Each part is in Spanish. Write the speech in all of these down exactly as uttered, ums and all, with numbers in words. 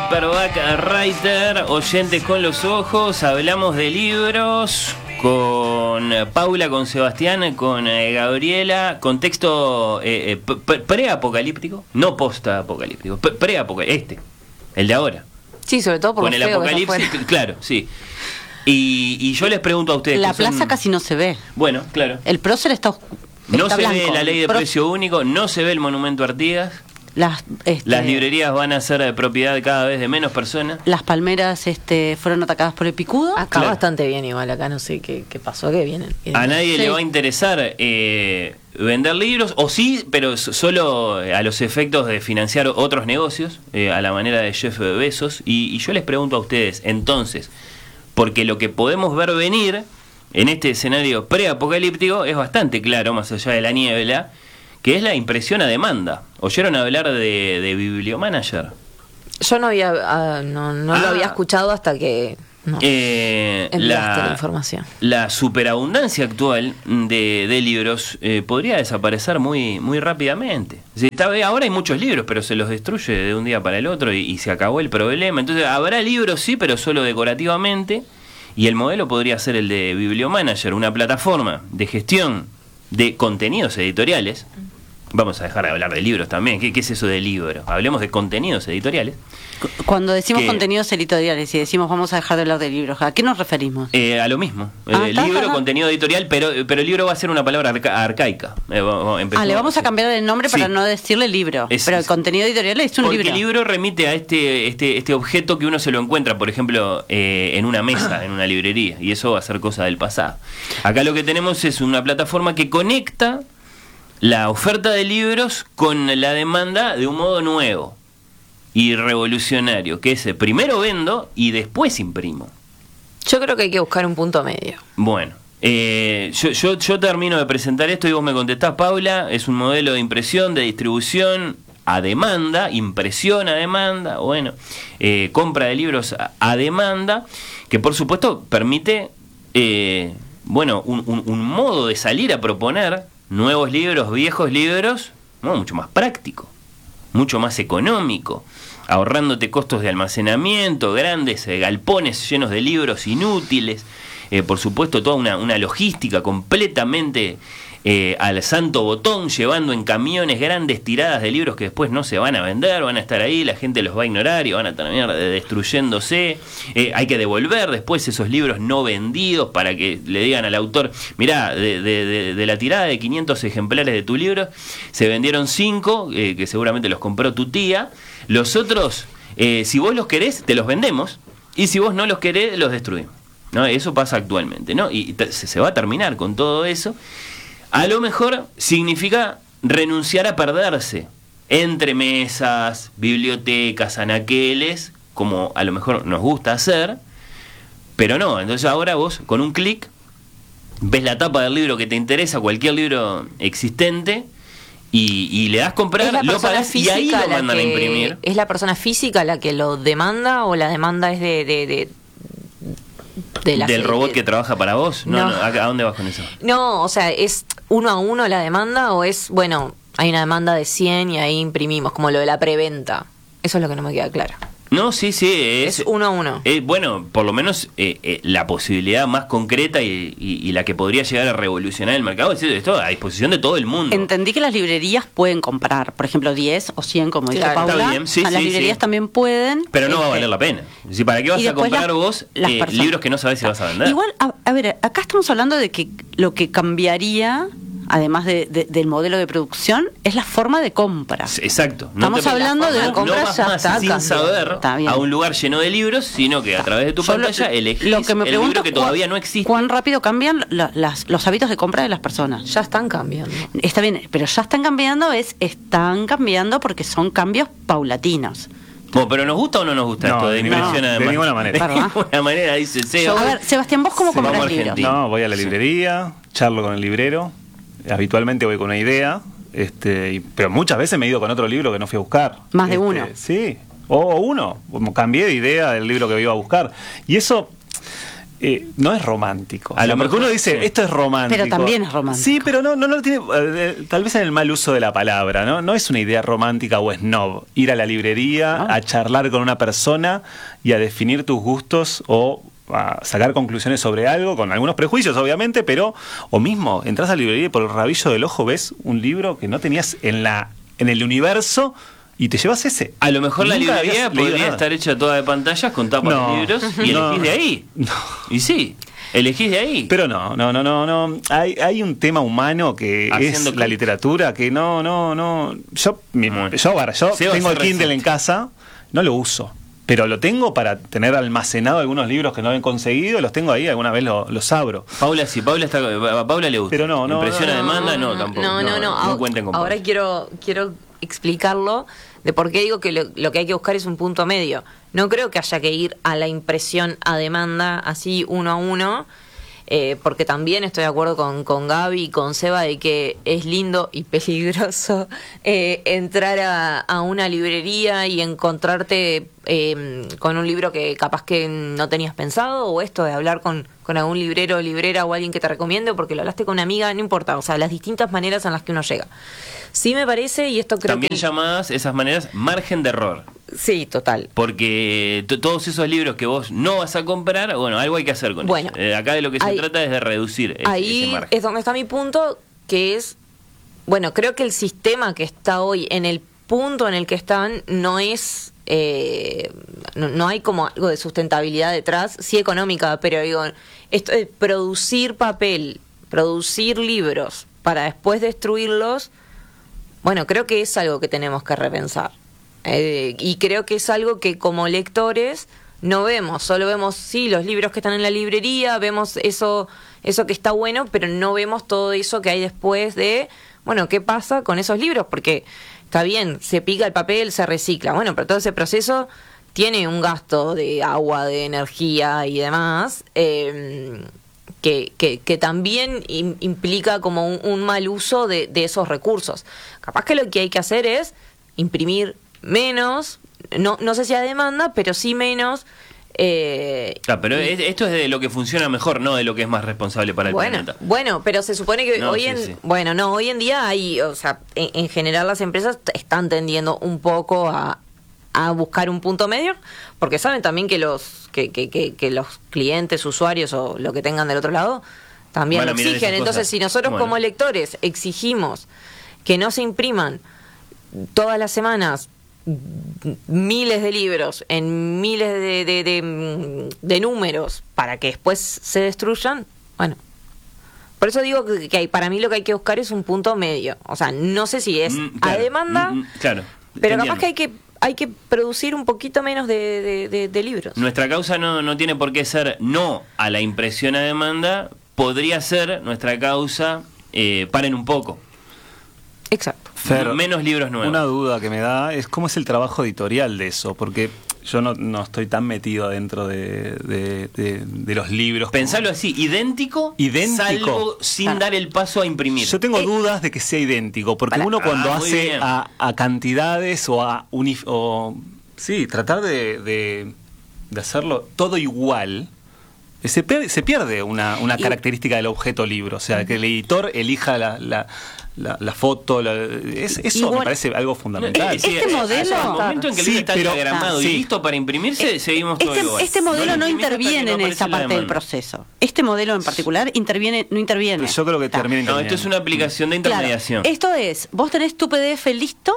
Paperback Writer, oyentes con los ojos. Hablamos de libros con Paula, con Sebastián, con eh, Gabriela. Contexto eh, eh, pre- preapocalíptico, no post-apocalíptico, pre- preapocalíptico. Este, el de ahora. Sí, sobre todo por con lo el feo que apocalipsis, está afuera. claro, sí. Y, y yo les pregunto a ustedes. La que son- plaza casi no se ve. Bueno, claro. El prócer está oscuro. No está se blanco. ve la ley de Pro- precio único, no se ve el monumento Artigas. Las, este, Las librerías van a ser de propiedad cada vez de menos personas. Las palmeras este, fueron atacadas por el picudo. Acá Claro. bastante bien igual, acá no sé qué, qué pasó, que vienen. vienen. A nadie Sí. le va a interesar eh, vender libros, o sí, pero s- solo a los efectos de financiar otros negocios, eh, a la manera de Jeff Bezos. Y, y yo les pregunto a ustedes, entonces, porque lo que podemos ver venir en este escenario preapocalíptico es bastante claro, más allá de la niebla, que es la impresión a demanda. ¿Oyeron hablar de, de Bibliomanager? Yo no había ah, no, no Ah. lo había escuchado hasta que no, Eh, enviaste la la, información. la superabundancia actual de, de libros eh, podría desaparecer muy muy rápidamente. Si está, ahora hay muchos libros, pero se los destruye de un día para el otro y, y se acabó el problema. Entonces habrá libros, sí, pero solo decorativamente. Y el modelo podría ser el de Bibliomanager, una plataforma de gestión de contenidos editoriales. Vamos a dejar de hablar de libros también. ¿Qué, qué es eso de libro? Hablemos de contenidos editoriales. Cu- Cuando decimos que- contenidos editoriales y decimos vamos a dejar de hablar de libros, ¿a qué nos referimos? Eh, a lo mismo. Ah, Eh, está, libro, está. contenido editorial, pero pero el libro va a ser una palabra arca- arcaica. Eh, vamos- Ah, empezamos le vamos a así. cambiar el nombre para Sí. no decirle libro. Es- pero el contenido editorial es un Porque libro. el libro remite a este, este, este objeto que uno se lo encuentra, por ejemplo, eh, en una mesa, en una librería, y eso va a ser cosa del pasado. Acá lo que tenemos es una plataforma que conecta la oferta de libros con la demanda de un modo nuevo y revolucionario, que es eh, primero vendo y después imprimo. Yo creo que hay que buscar un punto medio. Bueno, eh, yo, yo, yo termino de presentar esto y vos me contestás, Paula. Es un modelo de impresión, de distribución a demanda, impresión a demanda, bueno, eh, compra de libros a, a demanda, que por supuesto permite, eh, bueno, un, un, un modo de salir a proponer nuevos libros, viejos libros, no, mucho más práctico, mucho más económico, ahorrándote costos de almacenamiento, grandes eh, galpones llenos de libros inútiles, eh, por supuesto toda una, una logística completamente eh, al santo botón, llevando en camiones grandes tiradas de libros que después no se van a vender, van a estar ahí, la gente los va a ignorar y van a terminar destruyéndose. Eh, hay que devolver después esos libros no vendidos para que le digan al autor, mirá, de, de, de, de la tirada de quinientos ejemplares de tu libro, se vendieron cinco, eh, que seguramente los compró tu tía. Los otros, eh, si vos los querés, te los vendemos, y si vos no los querés, los destruimos, ¿no? Eso pasa actualmente, ¿no? Y te- se se va a terminar con todo eso. A lo mejor significa renunciar a perderse entre mesas, bibliotecas, anaqueles, como a lo mejor nos gusta hacer, pero no. Entonces ahora vos, con un clic, ves la tapa del libro que te interesa, cualquier libro existente, y, y le das comprar, ¿Es la lo persona pagás y ahí física lo la mandan a que- imprimir. ¿Es la persona física la que lo demanda o la demanda es de... de, de, de la ¿Del de- robot de- que trabaja para vos? No, No. no, ¿a, a dónde vas con eso? No, o sea, ¿es uno a uno la demanda o es, bueno, hay una demanda de cien y ahí imprimimos, como lo de la preventa? Eso es lo que no me queda claro. No, sí, sí, es, Es uno a uno. eh, bueno, por lo menos eh, eh, la posibilidad más concreta y, y- y la que podría llegar a revolucionar el mercado es esto a disposición de todo el mundo. Entendí que las librerías pueden comprar, por ejemplo, diez o cien, como dice Claro. Paula. Está bien, sí, Ah, las sí, librerías sí. también pueden. Pero no va a este, valer la pena. Si ¿Para qué vas y a después comprar las- vos las eh, personas. libros que no sabés si vas a vender? Igual, a, a ver, acá estamos hablando de que lo que cambiaría, además de, de- del modelo de producción, es la forma de compra. Exacto. Estamos hablando de no, la compra no vas ya más está sin cambiando. saber Está bien. a un lugar lleno de libros, sino que a través de tu Yo lo- pantalla elegís lo que me el pregunto libro que es todavía cuán- no existe. ¿Cuán rápido cambian la- las- los hábitos de compra de las personas? Ya están cambiando. Está bien, pero ya están cambiando, es están cambiando porque son cambios paulatinos. Bueno, pero ¿nos gusta o no nos gusta No, esto de de impresión ninguna- además? de ninguna manera. De ninguna manera, dice Seba. A ver, Sebastián, ¿vos cómo Sí. compras Vamos a libros? Argentina. No, voy a la librería, charlo con el librero. Habitualmente voy con una idea, este, y- pero muchas veces me he ido con otro libro que no fui a buscar. Más de Este, uno. Sí, o uno. Como cambié de idea del libro que iba a buscar. Y eso Eh, no es romántico. A O sea, lo porque mejor, uno dice, sí. esto es romántico. Pero también es romántico. Sí, pero no, no, no tiene, eh, tal vez en el mal uso de la palabra, ¿no? No es una idea romántica o snob. Ir a la librería, Ah. a charlar con una persona y a definir tus gustos o a sacar conclusiones sobre algo, con algunos prejuicios, obviamente, pero, o mismo, entras a la librería y por el rabillo del ojo ves un libro que no tenías en la, en el universo. Y te llevas ese. A lo mejor la Nunca librería habías leído podría nada. estar hecha toda de pantallas con tapas No, de libros y no, elegís de ahí. no. Y sí, elegís de ahí. Pero no, no, no, no, no. Hay, hay un tema humano que Haciendo es la clic. literatura que no, no, no. Yo, mi- Bueno. yo, ahora, yo Seba tengo se el Kindle resiste. en casa, no lo uso. Pero lo tengo para tener almacenado algunos libros que no he conseguido, los tengo ahí, alguna vez lo- los abro. Paula sí, Paula está, a Paula le gusta. Pero no, no, Impresión no, a no, demanda, no, tampoco. No, no, no. No, Ahora- cuenten con Ahora Paula. quiero, quiero explicarlo de por qué digo que lo, lo que hay que buscar es un punto medio. No creo que haya que ir a la impresión a demanda, así uno a uno, eh, porque también estoy de acuerdo con, con Gaby y con Seba de que es lindo y peligroso eh, entrar a, a una librería y encontrarte eh, con un libro que capaz que no tenías pensado, o esto de hablar con, con algún librero o librera o alguien que te recomiende, o porque lo hablaste con una amiga, no importa, o sea, las distintas maneras en las que uno llega. Sí me parece, y esto creo También que... llamadas esas maneras margen de error. Sí, total. Porque t- todos esos libros que vos no vas a comprar, bueno, algo hay que hacer con Bueno, ellos. Eh, acá de lo que se ahí- trata es de reducir ese, Ahí ese margen. es donde está mi punto, que es, bueno, creo que el sistema que está hoy, en el punto en el que están, no es, eh, no, no hay como algo de sustentabilidad detrás, sí económica, pero digo, esto de producir papel, producir libros para después destruirlos, bueno, creo que es algo que tenemos que repensar. Eh, y creo que es algo que como lectores no vemos, solo vemos, sí, los libros que están en la librería, vemos eso, eso que está bueno, pero no vemos todo eso que hay después de, bueno, ¿qué pasa con esos libros? Porque está bien, se pica el papel, se recicla, bueno, pero todo ese proceso tiene un gasto de agua, de energía y demás, eh, que, que, que también im- implica como un, un mal uso de, de esos recursos. Capaz que lo que hay que hacer es imprimir menos, no, no sé si a demanda, pero sí menos. Eh, Claro, pero es- esto es de lo que funciona mejor, no de lo que es más responsable para el bueno, planeta. bueno, pero se supone que No, hoy sí, en sí. bueno, no, hoy en día hay, o sea, en, en general las empresas t- están tendiendo un poco a, a buscar un punto medio, porque saben también que los que, que, que, que los clientes, usuarios o lo que tengan del otro lado también Van a lo mirar exigen. esas Entonces, cosas. si nosotros Bueno. como lectores exigimos que no se impriman todas las semanas miles de libros en miles de, de, de, de números para que después se destruyan, bueno, por eso digo que, que hay, para mí lo que hay que buscar es un punto medio, o sea, no sé si es Mm, a claro, demanda, mm, mm, claro, pero entiendo. capaz que hay que hay que producir un poquito menos de, de, de- de libros. Nuestra causa no, no tiene por qué ser no a la impresión a demanda, podría ser nuestra causa, eh, paren un poco. Exacto. Fer, Menos libros nuevos. Una duda que me da es cómo es el trabajo editorial de eso, porque yo no, no estoy tan metido adentro de, de, de- de los libros. como- Pensarlo así, idéntico, Idéntico. salvo sin Claro. dar el paso a imprimir. Yo tengo dudas de que sea idéntico, porque Para- uno cuando Ah, muy hace bien. a, a cantidades o a unif o sí, tratar de, de, de hacerlo todo igual, se, per- se pierde una, una Y- característica del objeto libro, o sea, que el editor elija la, la, la, la foto, la- es- eso Igual- me parece algo fundamental. Eh, sí, Este eh, modelo- hasta el momento en que el Sí, libro está pero- diagramado sí. y listo para imprimirse, seguimos todo Este, igual. este modelo lo no imprimís hasta que interviene no en aparece esa la parte del demanda. proceso. Este modelo en particular interviene, no interviene. Pero yo creo que Está. termina No, esto es una aplicación de Claro, intermediación. esto es, vos tenés tu P D F listo,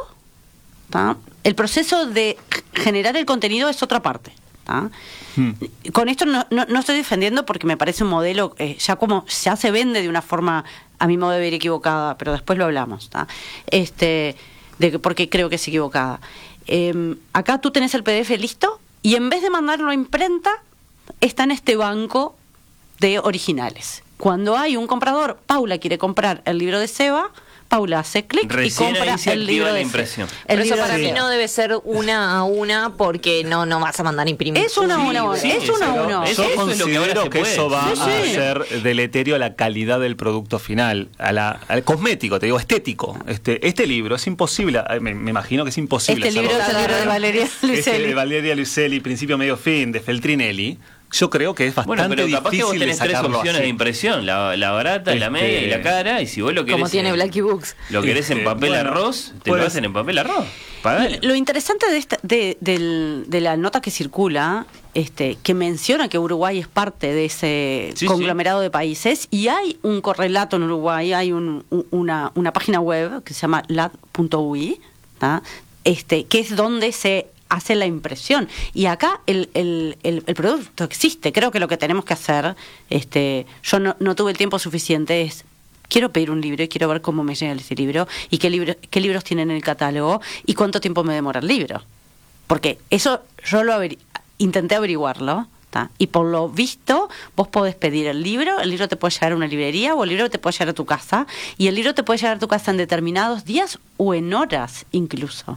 ¿tá? El proceso de generar el contenido es otra parte. ¿tá? Hmm. Con esto no, no, no estoy defendiendo porque me parece un modelo eh, ya como ya se vende de una forma a mi modo de ver equivocada, pero después lo hablamos, ¿tá? Este, de que- porque creo que es equivocada. Eh, acá tú tenés el P D F listo y en vez de mandarlo a imprenta está en este banco de originales. Cuando hay un comprador, Paula quiere comprar el libro de Seba, Paula hace clic y Recién compra ahí se el activa libro la de impresión. Seba. Pero El eso libro para de mí Seba. no debe ser una a una porque no no vas a mandar a imprimir. Es una a un una, libro. Sí, es una a pero uno. eso- Yo eso es lo que ahora considero se que, puede. eso va Sí, a sí. ser deleterio a la calidad del producto final, a la, al cosmético, te digo, estético. Este, este libro es imposible, eh, me, me imagino que es imposible. Este libro es hacerlo. el libro de Valeria Este de Luiselli. Valeria Luiselli, Principio, Medio, Fin, de Feltrinelli. yo creo que es bastante Bueno, pero capaz que vos difícil de tenés tres sacarlo opciones así. de impresión, la, la barata, la Este- media y la cara, y si vos lo querés... Como tiene en- Blacky Books. Lo querés en Este, papel bueno, arroz, te puedes- lo hacen en papel arroz. Pagale. Lo interesante de, esta, de, del- de la nota que circula, este, que menciona que Uruguay es parte de ese Sí, conglomerado de países, y hay un correlato en Uruguay, hay un- un- una, una página web que se llama lad punto u i, ¿tá? este, que es donde se hace la impresión. Y acá el, el, el, el producto existe. Creo que lo que tenemos que hacer, este, yo no, no tuve el tiempo suficiente, es quiero pedir un libro y quiero ver cómo me llega ese libro y qué, libro, qué libros tienen en el catálogo y cuánto tiempo me demora el libro. Porque eso yo lo averi- intenté averiguarlo, ¿tá? Y por lo visto vos podés pedir el libro, el libro te puede llegar a una librería o el libro te puede llegar a tu casa, y el libro te puede llegar a tu casa en determinados días o en horas incluso,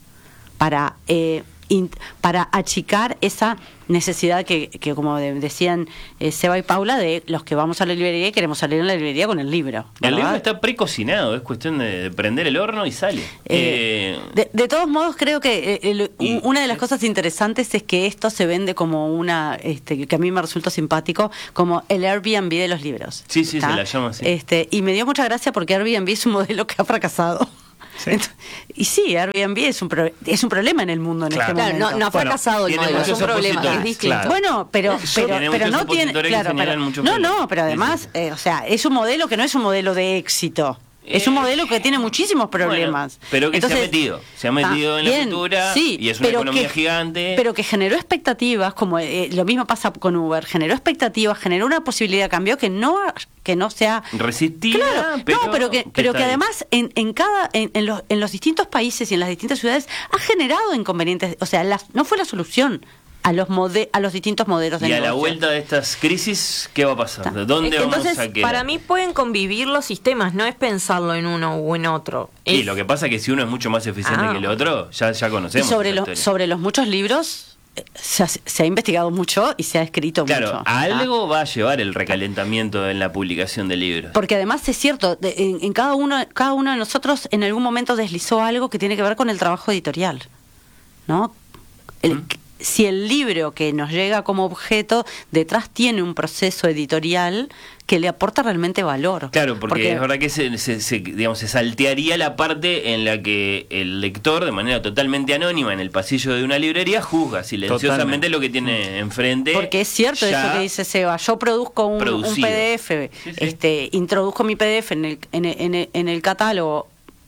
para eh, in- para achicar esa necesidad que, que como de- decían eh, Seba y Paula, de los que vamos a la librería y queremos salir en la librería con el libro. El ¿verdad? libro está precocinado, es cuestión de, de prender el horno y sale. Eh, Eh, de, de todos modos, creo que eh, el- y- una de las cosas interesantes es que esto se vende como una, este, que a mí me resultó simpático, como el Airbnb de los libros. Sí, sí, ¿tá? se la llama así. Este, y me dio mucha gracia porque Airbnb es un modelo que ha fracasado. Sí. Ent- y sí, Airbnb es un, pro- es un problema en el mundo en Claro. este Claro, momento. no, no ha Bueno, fracasado el tiene modelo, es un muchos problema, opositores, es distinto. claro. Bueno, pero Eso pero, tiene pero muchos no tiene, opositores que claro, señalan pero- muchos no, problemas. no, pero Sí, además, sí. eh, o sea, es un modelo que no es un modelo de éxito. Es un Eh, modelo que tiene muchísimos problemas. Bueno, pero que se ha Entonces, metido, se ha metido ah, en la bien, cultura sí, y es una pero economía que- gigante. Pero que generó expectativas, como eh, lo mismo pasa con Uber, generó expectativas, generó una posibilidad de cambio que no que no sea Resistida, Claro, pero, no, pero que, pero está que ahí. además en, en cada en, en los, en los distintos países y en las distintas ciudades ha generado inconvenientes, o sea, las, no fue la solución a los mode, a los distintos modelos de Y a la negocio. vuelta de estas crisis, ¿qué va a pasar? ¿De dónde Entonces, vamos a quedar? para mí pueden convivir los sistemas, no es pensarlo en uno o en otro. Y Es- lo que pasa es que si uno es mucho más eficiente Ah. que el otro, ya, ya Y conocemos. sobre esa los historia. sobre los muchos libros eh, se ha, se ha investigado mucho y se ha escrito Claro, mucho. a ¿ah? algo va a llevar el recalentamiento en la publicación de libros. Porque además es cierto, de- en, en cada uno cada uno de nosotros en algún momento deslizó algo que tiene que ver con el trabajo editorial, ¿no? El- ¿Mm? Si el libro que nos llega como objeto detrás tiene un proceso editorial que le aporta realmente valor. Claro, porque, es verdad que se, se- se, digamos, se saltearía la parte en la que el lector, de manera totalmente anónima, en el pasillo de una librería, juzga silenciosamente Totalmente. lo que tiene enfrente. Porque es cierto ya eso que dice Seba, yo produzco un, un producido. P D F, Sí, sí. este, introduzco mi P D F en el, en el, en el, en el catálogo,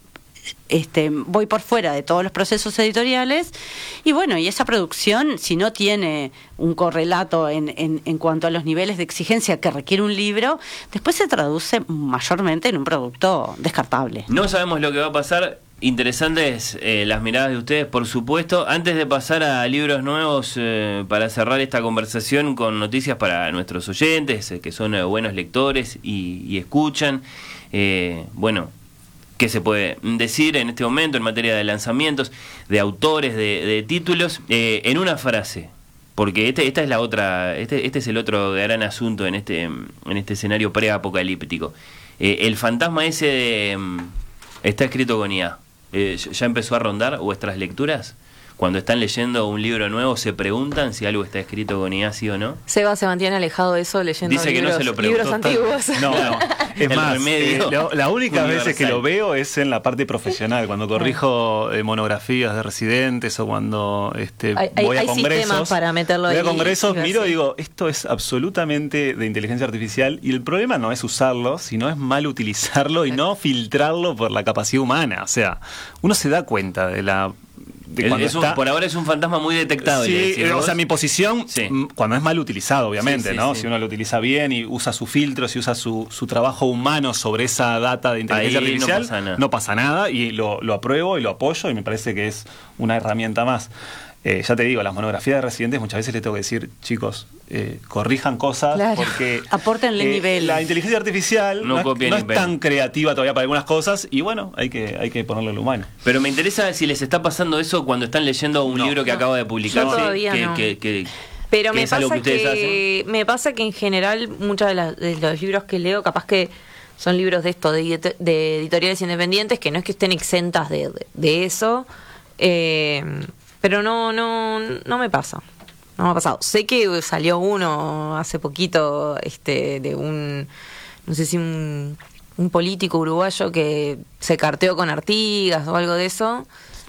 este, voy por fuera de todos los procesos editoriales y bueno, y esa producción, si no tiene un correlato en, en, en cuanto a los niveles de exigencia que requiere un libro, después se traduce mayormente en un producto descartable. No sabemos lo que va a pasar. Interesantes eh, las miradas de ustedes, por supuesto. Antes de pasar a libros nuevos, eh, para cerrar esta conversación con noticias para nuestros oyentes, eh, que son eh, buenos lectores y, y escuchan, eh, bueno, ¿qué se puede decir en este momento en materia de lanzamientos, de autores, de, de títulos? Eh, en una frase, porque este, esta es la otra, este, este es el otro gran asunto en este, en este escenario preapocalíptico. Eh, el fantasma ese de, mm, está escrito con I A. Eh, ¿Ya empezó a rondar vuestras lecturas? Cuando están leyendo un libro nuevo, ¿se preguntan si algo está escrito con I A, sí o no? Seba se mantiene alejado de eso leyendo Dice que no libros, se lo preguntó. libros antiguos. No, no. Es El más, remedio eh, lo- las únicas universal. veces que lo veo es en la parte profesional, cuando corrijo eh, monografías de residentes o cuando este, Hay- hay- voy a hay congresos. sistemas para meterlo voy a ahí, congresos, y miro y así. digo, esto es absolutamente de inteligencia artificial y el problema no es usarlo, sino es mal utilizarlo y no filtrarlo por la capacidad humana. O sea, uno se da cuenta de la... de Es- cuando es un- está- por ahora es un fantasma muy detectable. Sí, decís eh, o vos. sea, mi posición, Sí. mm, cuando es mal utilizado, obviamente, Sí, sí, ¿no? sí. Si uno lo utiliza bien y usa sus filtros y usa su, su trabajo humano sobre esa data de inteligencia Ahí no artificial, pasa nada. no pasa nada y lo, lo apruebo y lo apoyo y me parece que es una herramienta más. Eh, ya te digo, las monografías de residentes muchas veces les tengo que decir, chicos, eh, corrijan cosas Claro. porque Apórtenle nivel. la inteligencia artificial No no, es, copia no ni es pega. tan creativa todavía para algunas cosas y bueno, hay que, hay que ponerle lo humano. Pero me interesa si les está pasando eso cuando están leyendo un No. libro que No. acaba de publicarse. Yo todavía que, no. que- que- Pero que me es algo pasa que ustedes que, me pasa que en general muchos de, las- de los libros que leo, capaz que son libros de esto, de, edit- de editoriales independientes, que no es que estén exentas de, de, de eso, eh, pero no, no, no me pasa. No me ha pasado. Sé que salió uno hace poquito, este, de un, no sé si un, un político uruguayo que se carteó con Artigas o algo de eso.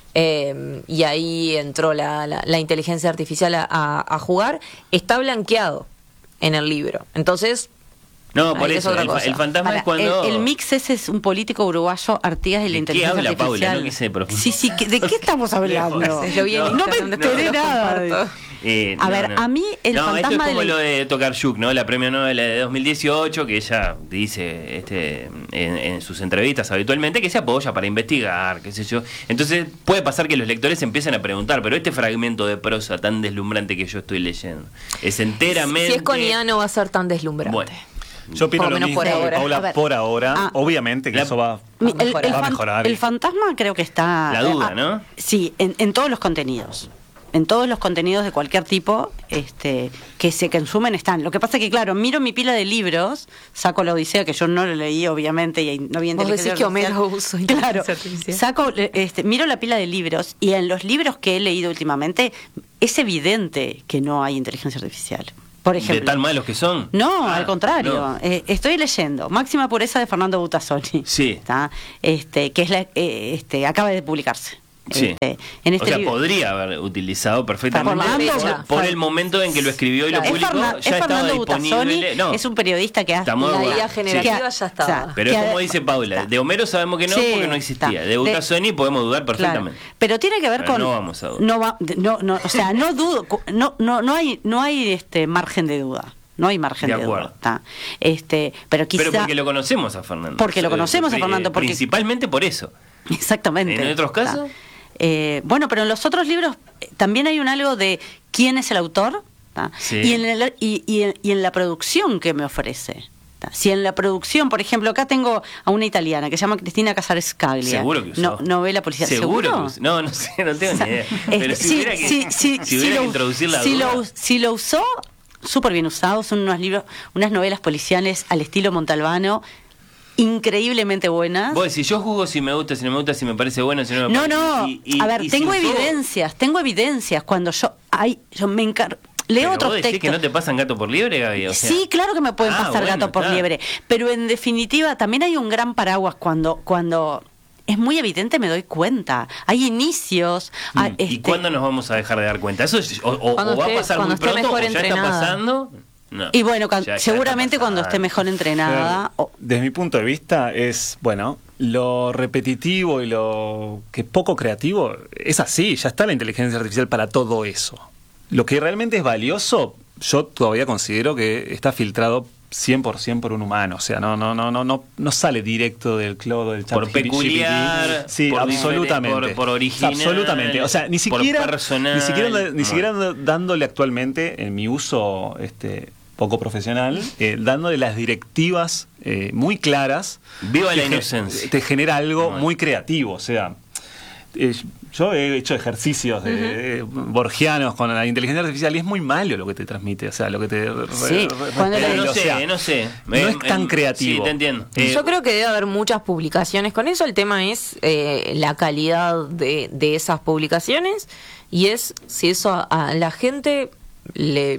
Eh, y ahí entró la, la, la inteligencia artificial a, a, a jugar. Está blanqueado en el libro. Entonces, no, por ahí es eso, otra el, cosa. el fantasma Para, es cuando... el, el mix ese es un político uruguayo, Artigas y la ¿De qué inteligencia habla artificial. Paula? No quise profundizar. Sí, sí, ¿de qué estamos hablando? No, yo vi en no me Instagram, después enteré los nada. comparto. Eh, A no, ver, no. a mí el no, fantasma esto es como de la- lo de Tokarczuk, ¿no? La premio Nobel de dos mil dieciocho, que ella dice este, en, en sus entrevistas habitualmente que se apoya para investigar, qué sé yo. Entonces puede pasar que los lectores empiecen a preguntar, pero este fragmento de prosa tan deslumbrante que yo estoy leyendo, es enteramente... Si es con I A no va a ser tan deslumbrante. Bueno. Yo opino Por lo lo menos mismo, por ahora. Paula, A ver. por ahora. Ah. Obviamente que La- eso va, Mi- Va a el, mejorar. el va a fan- mejorar. el fantasma creo que está... La duda, ah, ¿no? Sí, en, en todos los contenidos. En todos los contenidos de cualquier tipo este, que se consumen están. Lo que pasa es que, claro, miro mi pila de libros, saco la Odisea, que yo no la leí, obviamente, y no había Vos inteligencia decís que artificial. Homero usó Claro, inteligencia artificial. saco, este, miro la pila de libros, y en los libros que he leído últimamente, es evidente que no hay inteligencia artificial. Por ejemplo. ¿De tan malos que son? No, Ah, al contrario. no. Eh, estoy leyendo Máxima Pureza de Fernando Butazzoni. Sí. ¿Está? Este, que es la, eh, este, acaba de publicarse. Sí. Este, en este o sea, libro. podría haber utilizado perfectamente Fernando por, por el momento en que lo escribió y lo Es publicó, Fernan- ya es estaba Fernando disponible. Butazzoni, No, es un periodista que hace Estamos de La acuerdo. I A Sí. generativa Que- ya o sea, estaba. pero es que- como dice Paula, está. de Homero sabemos que no Sí, porque no existía. está. De Butazzoni podemos dudar perfectamente. Claro. Pero tiene que ver Pero con no vamos a dudar. no, va- de- no, no, o sea, no dudo, cu- no, no, no hay, no hay este margen de duda. No hay margen De de, acuerdo. duda. Está. Este, pero quizá Pero porque lo conocemos a Fernando. Porque lo conocemos a Eh, Fernando, porque- Principalmente por eso. Exactamente. ¿En otros Está. casos? Eh, bueno, pero en los otros libros eh, también hay un algo de quién es el autor, ¿tá? Sí. y, en el- y, y en, y en la producción que me ofrece. ¿tá? Si en la producción, por ejemplo, acá tengo a una italiana que se llama Cristina Casarescaglia. Seguro que usó. No, novela policial. Seguro. ¿Seguro? que usó. No, no sé, no tengo O sea, ni idea. este, Pero si sí, hubiera que, sí, sí, si sí hubiera lo- que introducir la si duda. lo, si lo usó, súper bien usado. Son unos libros, unas novelas policiales al estilo Montalbano, increíblemente buenas. Vos decís, yo juzgo si me gusta, si no me gusta, si me parece bueno, si no me No, parece. no. Y- y- a ver, y si tengo usó- evidencias, tengo evidencias. Cuando yo, ay, yo me encargo. Leo Pero otros vos decís textos. que no te pasan gato por liebre, Gaby. O sea, Sí, claro que me pueden Ah, pasar bueno, gato por está. liebre. Pero en definitiva, también hay un gran paraguas cuando, cuando es muy evidente, me doy cuenta. Hay inicios. Mm, ah, ¿Y este, cuándo nos vamos a dejar de dar cuenta? ¿Eso es- o, o- Cuando o va a esté- pasar cuando muy esté pronto mejor o ya está entrenada. pasando? No. Y bueno, cuan- Ya- ya está seguramente cuando esté pasando. mejor entrenada. o- Desde mi punto de vista es, bueno, lo repetitivo y lo que poco creativo es así, ya está la inteligencia artificial para todo eso. Lo que realmente es valioso, yo todavía considero que está filtrado cien por ciento por un humano, o sea, no no no no no no sale directo del clodo del chat Por peculiar, sí, por absolutamente, diferente, por- por original, absolutamente, o sea, ni por siquiera personal. ni siquiera ni Bueno. siquiera dándole actualmente en mi uso este poco profesional, eh, dándole las directivas eh, muy claras. Viva la que ge- inocencia. Te genera algo Bueno. muy creativo, o sea, eh, yo he hecho ejercicios de, eh, borgianos con la inteligencia artificial y es muy malo lo que te transmite, o sea, lo que te re- Sí, re- cuando Pero revela, no o sé, sea, no sé. no Eh, es tan eh, creativo. Sí, te entiendo. Eh, Yo creo que debe haber muchas publicaciones con eso. El tema es eh, la calidad de, de esas publicaciones y es si eso a, a la gente le,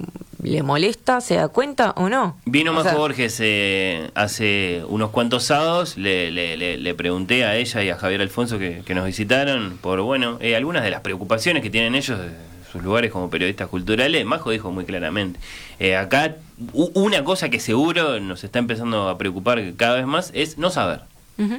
le molesta, se da cuenta o no. Vino O Majo sea, Borges eh, hace unos cuantos sábados, le, le, le, le pregunté a ella y a Javier Alfonso que, que nos visitaron por, bueno, eh, algunas de las preocupaciones que tienen ellos de sus lugares como periodistas culturales. Majo dijo muy claramente, eh, acá u- una cosa que seguro nos está empezando a preocupar cada vez más es no saber. ujú.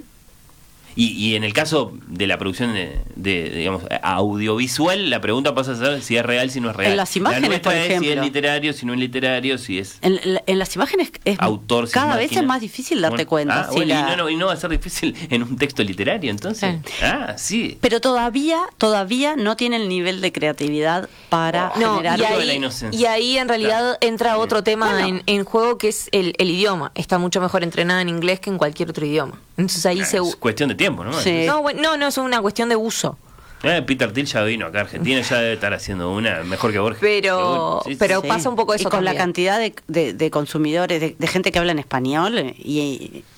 Y, y en el caso de la producción de, de, digamos, audiovisual, la pregunta pasa a ser si es real, si no es real. En las imágenes, la nuestra por es si es ejemplo. literario, si no es literario, si es En, la- en las imágenes es autor, si cada es vez máquina. es más difícil darte Bueno, cuenta. ah, si bueno, la- y, no, no, y no va a ser difícil en un texto literario, entonces. Sí. Ah, sí. Pero todavía, todavía no tiene el nivel de creatividad para No, generar. y algo de la ahí, inocencia. y ahí en realidad entra otro tema Bueno. en, en juego que es el, el idioma. Está mucho mejor entrenada en inglés que en cualquier otro idioma. Entonces ahí Ah, se... es cuestión de tiempo, ¿no? Sí. No, bueno, no, no, es una cuestión de uso. Eh, Peter Thiel ya vino acá a Argentina, ya debe estar haciendo una mejor que Borges. Pero- Seguro. Sí, sí, pero- sí. pasa un poco eso y con la también. cantidad de, de- de consumidores, de, de gente que habla en español, y,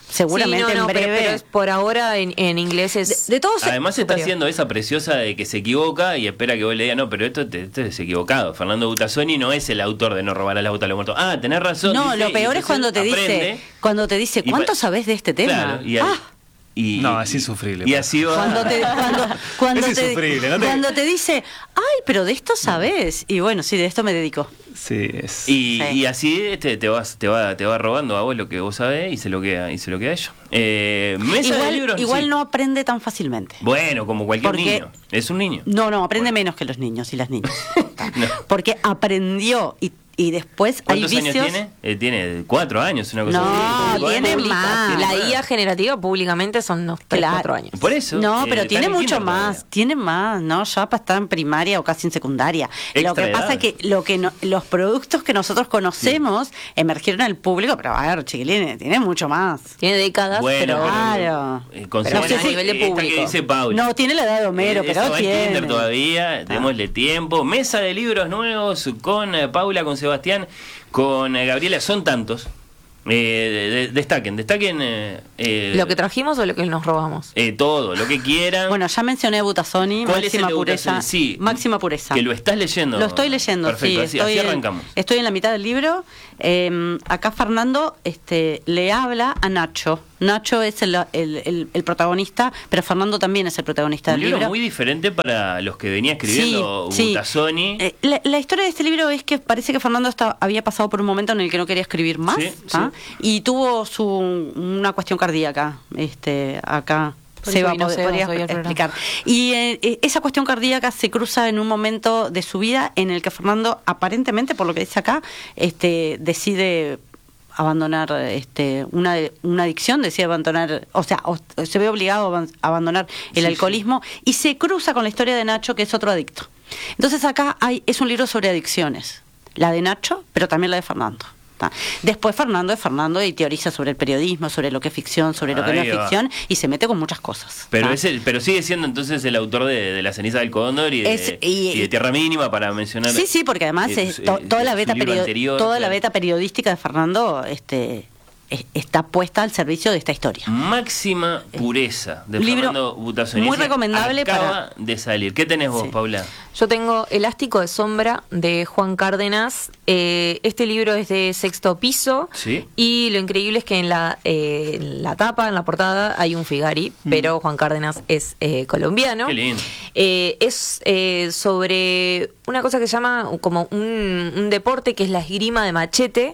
seguramente Sí, no, no, en breve. Pero, pero es por ahora en, en inglés es. de, de todos. Además está superior. haciendo esa preciosa de que se equivoca y espera que vos le digas, no, pero esto, te- esto es equivocado. Fernando Butazzoni no es el autor de No robar al auto a los muertos. Ah, tenés razón. No, dice, lo y peor es entonces cuando te aprende, dice, cuando te dice, y ¿cuánto pa- sabés de este tema? Claro, y, Ah, y- No, es insufrible, Y pa. así va. cuando te, cuando, cuando Es te, insufrible, no te- cuando te dice, ay, pero de esto sabés. Y bueno, sí, de esto me dedico. Sí, es. Y, Sí. y así este, te vas te va te va robando a vos lo que vos sabés y se lo queda y se lo queda a ellos. Eh, mesa de Igual, libros. igual sí. no aprende tan fácilmente. Bueno, como cualquier Porque- niño. Es un niño. No, no, aprende Bueno. menos que los niños y las niñas. No. Porque aprendió y, y después hay ¿Cuántos vicios. años tiene? Eh, tiene cuatro años, una cosa No, así. Bueno, tiene publica, más. tiene La más. I A generativa públicamente son unos tres, Claro. cuatro años. Por eso. No, eh, pero está tiene en mucho kinder más, todavía. tiene más, ¿no? Ya para estar en primaria o casi en secundaria. Extra lo que pasa edad. es que, lo que no- los productos que nosotros conocemos emergieron al público, pero a ver, chiquilines, tiene mucho más. Tiene décadas, Bueno, pero. pero- Claro. Eh, con Pero suerte, bueno, a nivel de esta que público. dice Paula. No, tiene la edad de Homero, Eh, pero eso va en tiene. Kinder todavía, démosle tiempo. Mesa de libros nuevos con eh, Paula, con Sebastián, con eh, Gabriela, son tantos. Eh, de- de- destaquen, destaquen eh, eh, ¿Lo que trajimos o lo que nos robamos? eh, todo, lo que quieran. Bueno, ya mencioné Butazzoni, ¿Cuál es el máxima de pureza. Butazzoni? Sí. Máxima pureza. Que lo estás leyendo. Lo estoy leyendo, Perfecto, sí. así, estoy así en- arrancamos. estoy en la mitad del libro. Eh, acá Fernando este, le habla a Nacho. Nacho es el, el- el- el protagonista, pero Fernando también es el protagonista Un del libro libro. muy diferente para los que venía escribiendo Sí, sí. Butazzoni. Eh, la, la historia de este libro es que parece que Fernando está- había pasado por un momento en el que no quería escribir más, Sí, ¿tá? y tuvo su una cuestión cardíaca, este, acá. Por Se eso va a vino poder Sebas podría hoy al programa. explicar. Y eh, eh, esa cuestión cardíaca se cruza en un momento de su vida en el que Fernando, aparentemente, por lo que dice acá, este, decide abandonar este una, una adicción, decide abandonar, o sea, o- se ve obligado a aban- a abandonar el Sí, alcoholismo y se cruza con la historia de Nacho, que es otro adicto. Entonces acá hay es un libro sobre adicciones, la de Nacho, pero también la de Fernando. ¿tá? Después Fernando es Fernando y teoriza sobre el periodismo, sobre lo que es ficción, sobre lo que no Ahí es va. ficción y se mete con muchas cosas. Pero ¿tá? es el, pero sigue siendo entonces el autor de, de La ceniza del cóndor y de, Es- y- y de Tierra Mínima, para mencionar. Sí, sí, porque además eh, es su- to- eh, toda la su beta libro perio- anterior, toda la claro. beta periodística de Fernando este es- está puesta al servicio de esta historia. Máxima pureza de Un libro Fernando Butazzoni. muy Ese recomendable acaba para- de salir. ¿Qué tenés vos, Sí. Paula? Yo tengo Elástico de Sombra de Juan Cárdenas. Eh, este libro es de Sexto Piso. Sí. Y lo increíble es que en la, eh, en la tapa, en la portada, hay un Figari, pero Juan Cárdenas es eh, colombiano. Qué lindo. Eh, es eh, sobre una cosa que se llama como un, un deporte que es la esgrima de machete.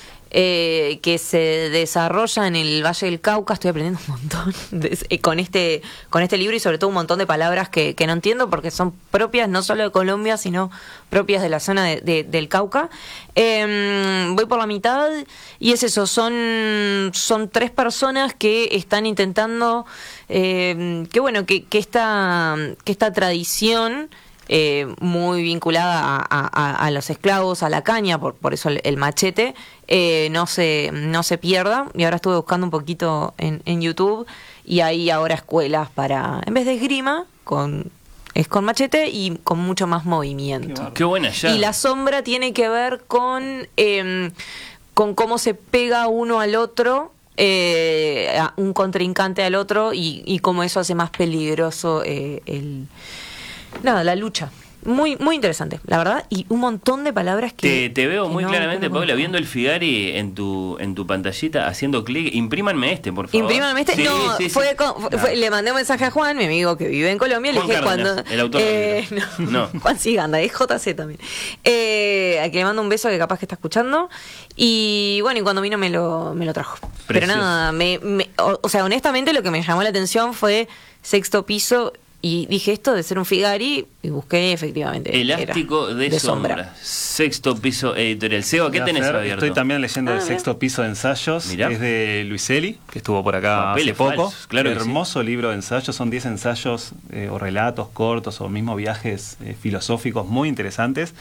Eh, que se desarrolla en el Valle del Cauca. Estoy aprendiendo un montón de- eh, con este con este libro y sobre todo un montón de palabras que, que no entiendo porque son propias no solo de Colombia sino propias de la zona de- de- del Cauca. Eh, voy por la mitad y es eso, son son tres personas que están intentando eh, que bueno que, que esta que esta tradición eh, muy vinculada a, a- a los esclavos, a la caña, por, por eso el, el machete, eh, no se no se pierda. Y ahora estuve buscando un poquito en, en YouTube y hay ahora escuelas para, en vez de esgrima, con es con machete y con mucho más movimiento. Qué buena ya. Y la sombra tiene que ver con, eh, con cómo se pega uno al otro, eh, a un contrincante al otro, y, y cómo eso hace más peligroso eh, el nada, la lucha. Muy muy interesante, la verdad, y un montón de palabras que... Te, te veo que muy no- claramente, que no Paula, conozco. viendo el Figari en tu en tu pantallita, haciendo clic. Imprímanme este, por favor. Imprímame este. Sí, no, sí, sí. fue, con- fue- Ah. fue- le mandé un mensaje a Juan, mi amigo que vive en Colombia, le Juan dije Cárdenas, cuando. el autor del eh, libro. no, No. Juan Siganda, es J C también. Eh, a que le mando un beso que capaz que está escuchando. Y bueno, y cuando vino me lo, me lo trajo. Pero Precioso. nada, me, me- o, o sea, honestamente lo que me llamó la atención fue Sexto Piso. Y dije esto de ser un Figari y busqué y efectivamente. Elástico era de, sombra. Sexto Piso editorial. Seba, ¿qué Mira, tenés Fer, abierto? Estoy también leyendo Ah, el bien. Sexto Piso de ensayos. Mirá. Es de Luiselli, que estuvo por acá Papeles hace poco. falsos, claro que sí. Hermoso libro de ensayos. Son diez ensayos eh, o relatos cortos o mismo viajes eh, filosóficos muy interesantes.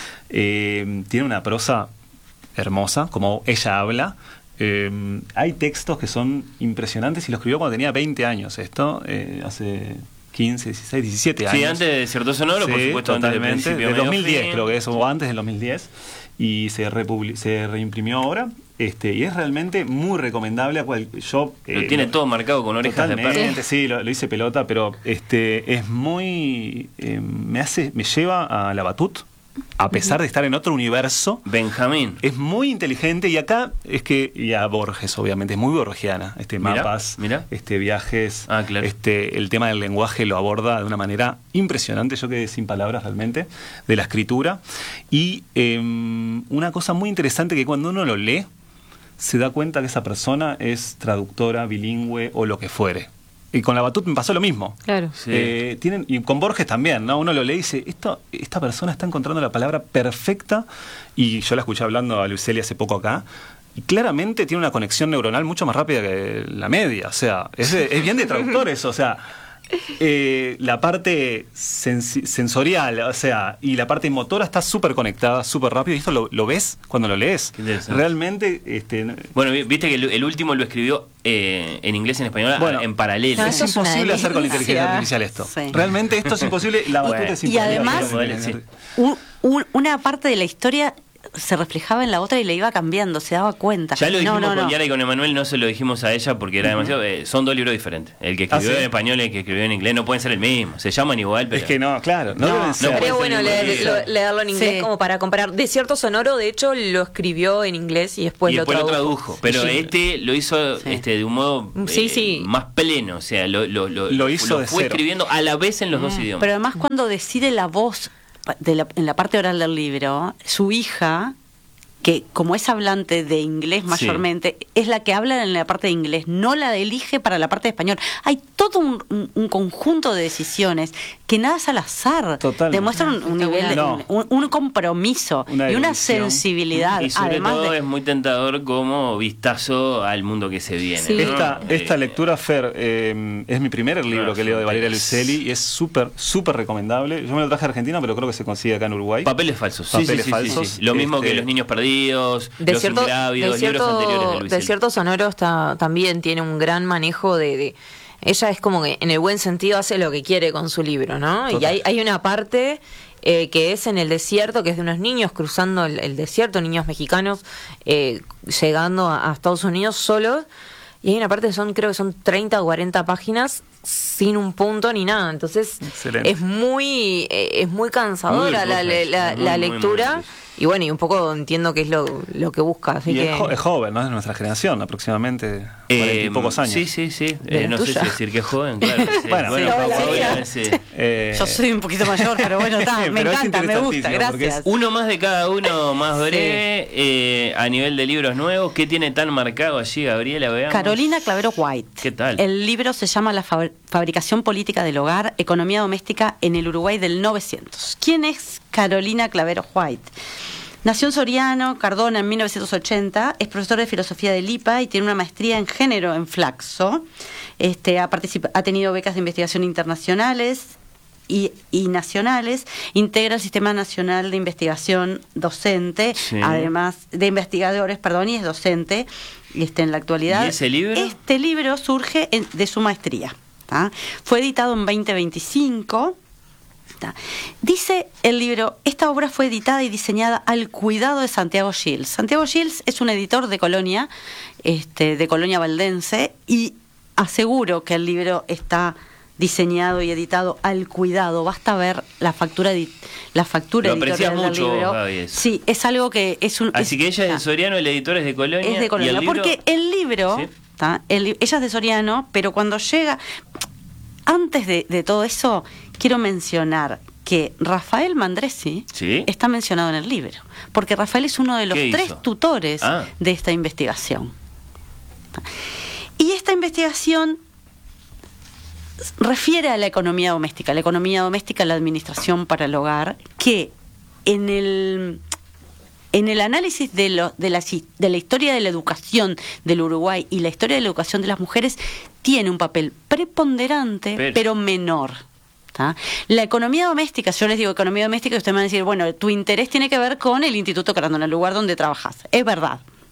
Eh, tiene una prosa hermosa, como ella habla. Eh, hay textos que son impresionantes y lo escribió cuando tenía veinte años. Esto, eh, hace quince, dieciséis, diecisiete años. Sí, antes de Cierto Sonoro, por Sí, supuesto, antes de totalmente. Principio de Medio dos mil diez Fin. creo que es, o antes del dos mil diez. Y se, republi- se reimprimió ahora. Este, y es realmente muy recomendable a cual, yo Lo eh, tiene lo- todo marcado con orejas de totalmente, perro. sí, lo, lo hice pelota, pero este es muy eh, me hace me lleva a la Batut, a pesar de estar en otro universo. Benjamín. Es muy inteligente y acá es que, y a Borges obviamente, es muy borgiana, este, Mirá, mapas, mirá. este viajes, Ah, claro. este el tema del lenguaje lo aborda de una manera impresionante, yo quedé sin palabras realmente, de la escritura. Y eh, una cosa muy interesante que cuando uno lo lee, se da cuenta que esa persona es traductora, bilingüe o lo que fuere. Y con la Batut me pasó lo mismo. Claro. Sí. Eh, tienen, y con Borges también, ¿no? Uno lo lee y dice, esto, esta persona está encontrando la palabra perfecta, y yo la escuché hablando a Luiselli hace poco acá, y claramente tiene una conexión neuronal mucho más rápida que la media, o sea, es, de- es bien de traductores, o sea, eh, la parte sensi- sensorial, o sea, y la parte motora está súper conectada, súper rápido, y esto lo, lo ves cuando lo lees. Qué interesante. Realmente, este, Bueno, vi- viste que el, el último lo escribió eh, en inglés y en español Bueno, en paralelo. No, es eso es una imposible hacer con la delicia. inteligencia artificial esto. Sí. Realmente esto es imposible, la Batut Bueno. es Y imposible. además- hacer con la inteligencia artificial. Un- un- una parte de la historia se reflejaba en la otra y le iba cambiando, se daba cuenta. Ya lo dijimos no, no, con no. Yara y con Emanuel, no se lo dijimos a ella porque era demasiado. eh, son dos libros diferentes. El que escribió ¿Ah, sí? en español y el que escribió en inglés no pueden ser el mismo. Se llaman igual, pero. Es que no, claro, no, No, deben no ser. puede Sería ser bueno ningún leer- libro. lo- leerlo en inglés Sí. como para comparar. Desierto Sonoro, de hecho, lo escribió en inglés y después, y después lo lo tradujo. tradujo. Pero Sí. este lo hizo Sí. este, de un modo Sí, eh, sí. más pleno. O sea, lo, lo, lo, Lo hizo de fue cero. escribiendo a la vez en los dos idiomas. Pero además cuando decide la voz de la- en la parte oral del libro, su hija, que como es hablante de inglés mayormente, es la que habla en la parte de inglés, no la elige para la parte de español. Hay todo un, un- un conjunto de decisiones que nada es al azar. Totalmente. Demuestran un, un nivel, de- No. un, un compromiso Una y una erudición. sensibilidad. Y sobre además todo de, es muy tentador como vistazo al mundo que se viene. Sí. ¿no? Esta, Eh, esta lectura, Fer, eh, es mi primer libro Ah, que leo de Valeria es- Luiselli y es súper, súper recomendable. Yo me lo traje a Argentina, pero creo que se consigue acá en Uruguay. Papeles falsos. Sí, Papeles sí, sí, falsos, sí, sí. Lo mismo este- que Los Niños Perdidos, Los Desierto, Ingrávidos, libros anteriores de desierto, Luis Desierto Sonoro está, también tiene un gran manejo de, de- ella es como que en el buen sentido hace lo que quiere con su libro, ¿no? Y Total. hay, hay una parte eh, que es en el desierto, que es de unos niños cruzando el, el desierto, niños mexicanos eh, llegando a, a Estados Unidos solos. Y hay una parte que son, creo que son treinta o cuarenta páginas sin un punto ni nada. Entonces Excelente. es muy eh, es muy cansadora Muy la, difícil, la- muy, la muy, muy lectura. difícil. Y bueno, y un poco entiendo que es lo, lo que busca. Así Y que... es, jo- es joven, ¿no? Es de nuestra generación, aproximadamente Eh, cuarenta y pocos años. Sí, sí, sí. ¿De Eh, la no sé tuya? si decir que es joven, claro. Sí. Bueno, bueno, sí, Paula, la Paula, mía. sí. Eh, yo soy un poquito mayor, pero bueno, está, me Pero es encanta, me gusta, interesantísimo, porque es gracias. Uno más de cada uno, más breve, eh, a nivel de libros nuevos. ¿Qué tiene tan marcado allí, Gabriela? Veamos. Carolina Clavero White. ¿Qué tal? El libro se llama La fabri- fabricación política del hogar, economía doméstica en el Uruguay del novecientos. ¿Quién es Carolina Clavero White? Nació en Soriano, Cardona, en mil novecientos ochenta, es profesor de filosofía del I P A y tiene una maestría en género en Flaxo. Este, ha, participa- ha tenido becas de investigación internacionales y, y nacionales, integra el Sistema Nacional de Investigación Docente, Sí. además de investigadores, perdón, y es docente este, en la actualidad. ¿Y ese libro? Este libro surge en- de su maestría. ¿tá? Fue editado en veinte veinticinco. ¿tá? Dice el libro, esta obra fue editada y diseñada al cuidado de Santiago Giles. Santiago Giles es un editor de Colonia, este, de Colonia Valdense, y aseguro que el libro está diseñado y editado al cuidado. Basta ver la factura edi- la factura Lo aprecias editorial del mucho, libro. Gaby, eso. Sí, es algo que es un Así es- que ella es ah, de Soriano, el editor es de Colonia. es de y Colonia, el libro- porque el libro, Sí. ¿tá? El li- ella es de Soriano, pero cuando llega, antes de, de todo eso, quiero mencionar que Rafael Mandresi ¿Sí? está mencionado en el libro, porque Rafael es uno de los ¿Qué tres hizo? tutores Ah. de esta investigación. Y esta investigación refiere a la economía doméstica, la economía doméstica, la administración para el hogar, que en el en el análisis de, lo, de, la, si- de la historia de la educación del Uruguay y la historia de la educación de las mujeres, tiene un papel preponderante, Pero- pero, menor. ¿tá? La economía doméstica, yo les digo economía doméstica y ustedes me van a decir, bueno, tu interés tiene que ver con el Instituto Carandona, el lugar donde trabajas. Es verdad.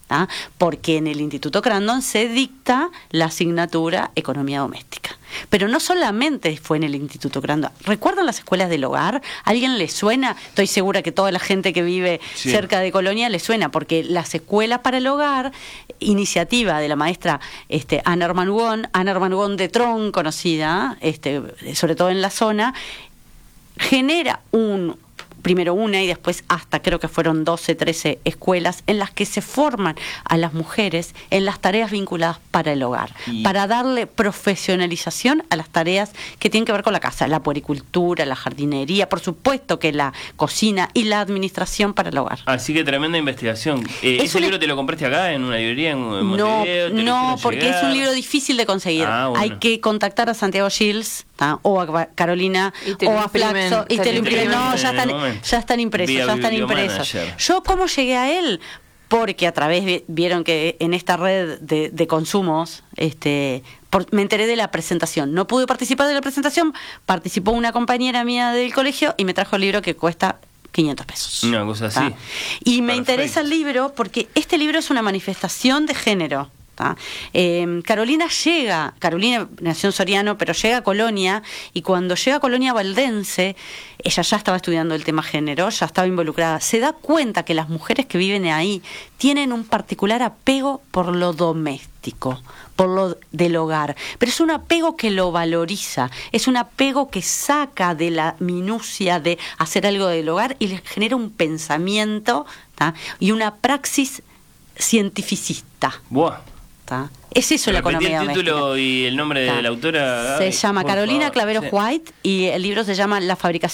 ¿tá? Porque en el Instituto Crandon se dicta la asignatura Economía Doméstica. Pero no solamente fue en el Instituto Crandon. ¿Recuerdan las escuelas del hogar? ¿A alguien le suena? Estoy segura que toda la gente que vive sí. cerca de Colonia le suena, porque las escuelas para el hogar, iniciativa de la maestra este, Ana Armangón, Ana Armangón de Tron, conocida, este, sobre todo en la zona, genera un... primero una y después hasta creo que fueron doce, trece escuelas en las que se forman a las mujeres en las tareas vinculadas para el hogar, y... para darle profesionalización a las tareas que tienen que ver con la casa, la puericultura, la jardinería, por supuesto que la cocina y la administración para el hogar. Así que tremenda investigación. Eh, ¿Ese un... libro te lo compraste acá en una librería en, en Montevideo? No, no, porque llegar? es un libro difícil de conseguir. Ah, bueno. Hay que contactar a Santiago Giles, ¿tá? O a Carolina o a Flaxo y te lo imprimen. No, ya están, ya están impresos, Vía ya están impresos. Yo, ¿cómo llegué a él? Porque a través, vieron que en esta red de, de consumos, este, por, me enteré de la presentación. No pude participar de la presentación, participó una compañera mía del colegio y me trajo el libro que cuesta quinientos pesos. Una cosa así. ¿tá? Y me Perfecto. interesa el libro porque este libro es una manifestación de género. Eh, Carolina llega, Carolina nació en Soriano, pero llega a Colonia, y cuando llega a Colonia Valdense, ella ya estaba estudiando el tema género, ya estaba involucrada, se da cuenta que las mujeres que viven ahí tienen un particular apego por lo doméstico, por lo del hogar, pero es un apego que lo valoriza, es un apego que saca de la minucia de hacer algo del hogar y le genera un pensamiento, ¿tá? Y una praxis cientificista. Buah. ¿tá? Es eso la economía doméstica. El título y el nombre ¿tá? de la autora. Se llama Carolina favor. Claveros sí. White y el libro se llama La fabricación